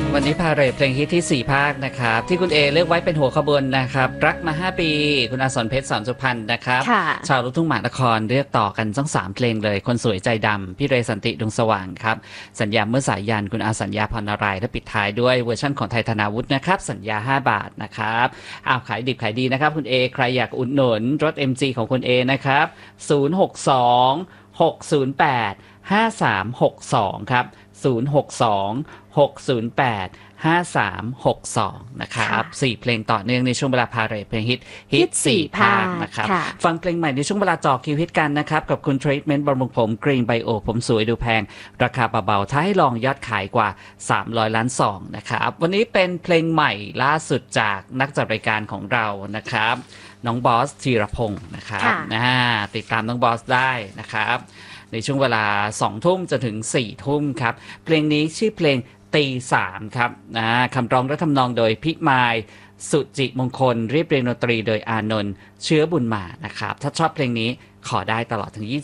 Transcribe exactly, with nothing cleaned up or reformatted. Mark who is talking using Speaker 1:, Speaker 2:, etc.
Speaker 1: วันนี้พาเรทเพลงฮิตที่สี่ภาคนะครับที่คุณเอเลือกไว้เป็นหัวขบวนนะครับรักมาห้าปีคุณอาสรเพชรสอนสุพรรณนะครับชาวลูกทุ่งมหานครเรียกต่อกันทั้งสามเพลงเลยคนสวยใจดำพี่เรสันติดวงสว่างครับสัญญาเมื่อสายยันคุณอาสัญญาพรนารายและปิดท้ายด้วยเวอร์ชั่นของไทยธนาวุฒินะครับสัญญาห้าบาทนะครับอ้าวขายดิบขายดีนะครับคุณเอใครอยากอุดหนุนรถ เอ็ม จี ของคุณเอนะครับศูนย์ หก สอง หก ศูนย์ แปด ห้า สาม หก สองครับศูนย์ หก สอง หก ศูนย์ แปด ห้า สาม หก สองนะครับสี่เพลงต่อเนื่องในช่วงเวลาพาเรทเพลงฮิตฮิตสี่ภาคนะครับฟังเพลงใหม่ในช่วงเวลาจอคิวฮิตกันนะครับกับคุณทรีทเมนต์บำรุงผมกรีนไบโอผมสวยดูแพงราคาเบาๆถ้าให้ลองยอดขายกว่าสามร้อยล้านซองนะครับวันนี้เป็นเพลงใหม่ล่าสุดจากนักจัดรายการของเรานะครับน้องบอสธีรพงศ์นะครับนะติดตามน้องบอสได้นะครับในช่วงเวลาสองทุ่มจนถึงสี่ทุ่มครับเพลงนี้ชื่อเพลงตีสามครับนะคำร้องและทำนองโดยพิมายสุจิมงคลเรียบเรียงดนตรีโดยอานนท์เชื้อบุญมานะครับถ้าชอบเพลงนี้ขอได้ตลอดถึง